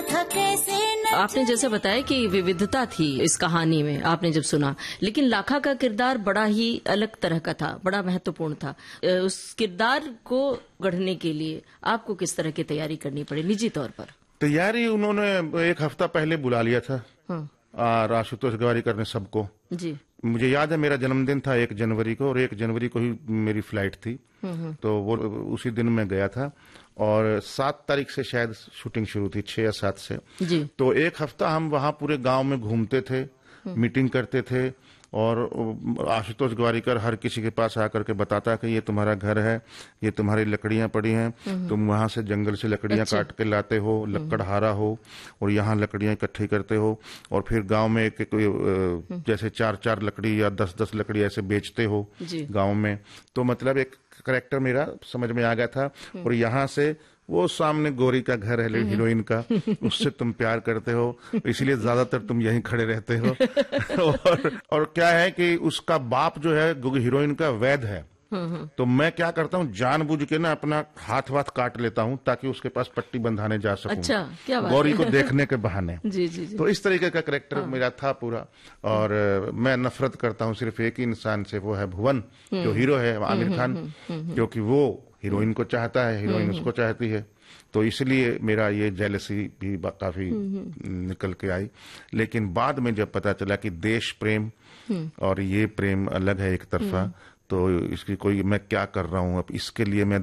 था कैसे आपने जैसे बताया कि विविधता थी इस कहानी में, आपने जब सुना, लेकिन लाखा का किरदार बड़ा ही अलग तरह का था, बड़ा महत्वपूर्ण था। उस किरदार को गढ़ने के लिए आपको किस तरह की तैयारी करनी पड़ी निजी तौर पर? तैयारी उन्होंने 1 हफ्ता पहले बुला लिया था। हाँ। आशुतोष गोवारिकर ने सबको। जी। मुझे याद है मेरा जन्मदिन था 1 जनवरी को, और 1 जनवरी को ही मेरी फ्लाइट थी, तो वो उसी दिन मैं गया था, और 7 तारीख से शायद शूटिंग शुरू थी, 6 या 7 से। जी। तो 1 हफ्ता हम वहां पूरे गांव में घूमते थे, मीटिंग करते थे, और आशुतोष गोवारिकर हर किसी के पास आकर के बताता कि ये तुम्हारा घर है, ये तुम्हारी लकड़ियां पड़ी हैं, तुम वहां से जंगल से लकड़ियां काट के लाते हो, लकड़हारा हो, और यहाँ लकड़ियां इकट्ठी करते हो, और फिर गांव में एक जैसे 4-4 लकड़ी या 10-10 लकड़ी ऐसे बेचते हो गांव में। तो मतलब एक करेक्टर मेरा समझ में आ गया था। और यहाँ से वो सामने गोरी का घर है हीरोइन का, उससे तुम प्यार करते हो, इसलिए ज्यादातर तुम यहीं खड़े रहते हो। और क्या है कि उसका बाप जो है हीरोइन का वैद्य है, तो मैं क्या करता हूँ, जानबूझ के ना अपना हाथ काट लेता हूँ ताकि उसके पास पट्टी बंधाने जा सकूं। अच्छा, क्या बात गौरी को देखने के बहाने। जी, जी, जी। तो इस तरीके का करेक्टर मेरा था पूरा। और मैं नफरत करता हूँ सिर्फ एक ही इंसान से, वो है भुवन, जो हीरो है आमिर खान, क्योंकि वो हीरोइन को चाहता है, हीरोइन उसको चाहती है, तो इसलिए मेरा ये जेलसी भी काफी निकल के आई। लेकिन बाद में जब पता चला कि देश प्रेम और ये प्रेम अलग है एक तरफा, तो इसकी कोई, मैं क्या कर रहा हूँ अब, इसके लिए मैं